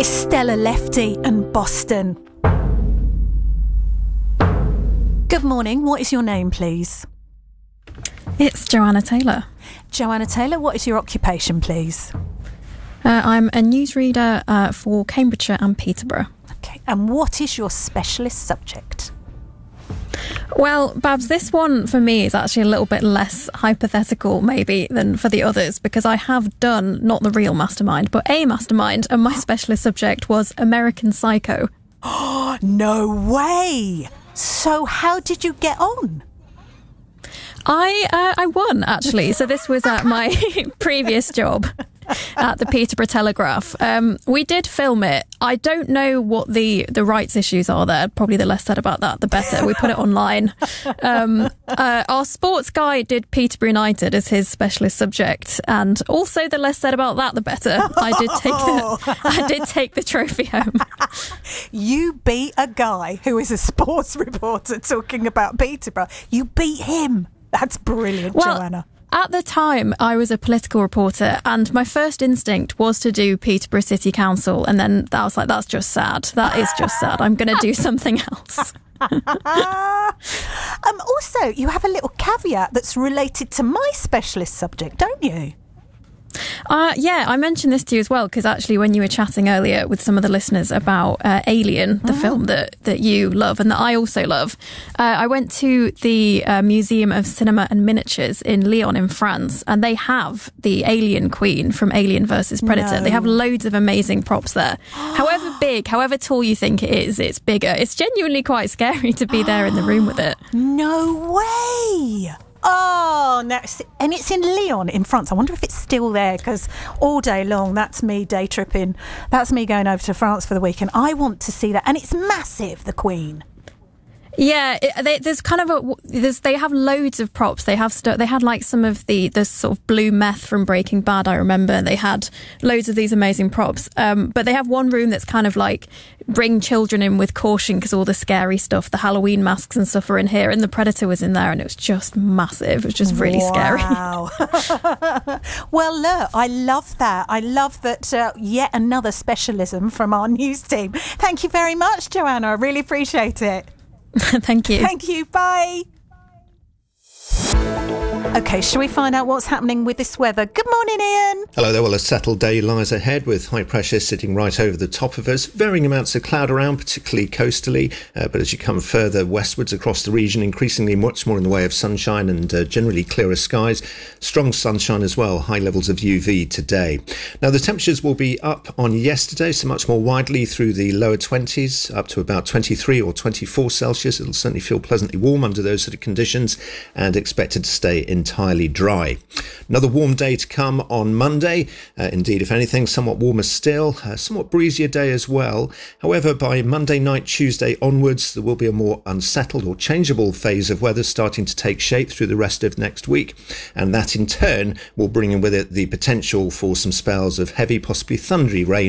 It's Stella Lefty and Boston. Good morning. What is your name, please? It's Joanna Taylor. Joanna Taylor, what is your occupation, please? I'm a newsreader for Cambridgeshire and Peterborough. Okay. And what is your specialist subject? Well, Babs, this one for me is actually a little bit less hypothetical maybe than for the others, because I have done not the real Mastermind, but a Mastermind, and my specialist subject was American Psycho. Oh, no way! So how did you get on? I won, actually. So this was at my previous job at the Peterborough Telegraph. We did film it. I don't know what the rights issues are there. Probably the less said about that, the better. We put it online. Our sports guy did Peterborough United as his specialist subject, and also the less said about that, the better. I did take the trophy home. You beat a guy who is a sports reporter talking about Peterborough. You beat him. That's brilliant, Joanna. At the time, I was a political reporter, and my first instinct was to do Peterborough City Council, and then I was like, that's just sad. That is just sad. I'm going to do something else. Also, you have a little caveat that's related to my specialist subject, don't you? Yeah, I mentioned this to you as well, because actually when you were chatting earlier with some of the listeners about Alien, the film that you love and that I also love, I went to the Museum of Cinema and Miniatures in Lyon in France, and they have the Alien Queen from Alien vs Predator. No. They have loads of amazing props there. However big, however tall you think it is, it's bigger. It's genuinely quite scary to be there in the room with it. No way! Oh, no. And it's in Lyon in France. I wonder if it's still there, because all day long, that's me day tripping. That's me going over to France for the weekend. I want to see that. And it's massive, the Queen. Yeah, there's kind of they have loads of props. They have they had like some of the sort of blue meth from Breaking Bad, I remember. They had loads of these amazing props. But they have one room that's kind of like bring children in with caution, because all the scary stuff, the Halloween masks and stuff are in here, and the Predator was in there, and it was just massive. It was just really scary. Well, look, I love that. I love that yet another specialism from our news team. Thank you very much, Joanna. I really appreciate it. Thank you. Thank you. Bye. OK, shall we find out what's happening with this weather? Good morning, Ian. Hello there. Well, a settled day lies ahead with high pressure sitting right over the top of us. Varying amounts of cloud around, particularly coastally. But as you come further westwards across the region, increasingly much more in the way of sunshine and generally clearer skies. Strong sunshine as well. High levels of UV today. Now, the temperatures will be up on yesterday, so much more widely through the lower 20s, up to about 23 or 24 Celsius. It'll certainly feel pleasantly warm under those sort of conditions, and expected to stay entirely dry. Another warm day to come on Monday. Indeed, if anything, somewhat warmer still. Somewhat breezier day as well. However, by Monday night, Tuesday onwards, there will be a more unsettled or changeable phase of weather starting to take shape through the rest of next week. And that in turn will bring in with it the potential for some spells of heavy, possibly thundery rain